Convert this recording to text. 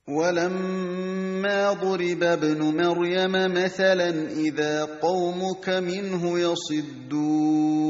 ولما ضرب ابن مريم مثلا إذا قومك منه يصدون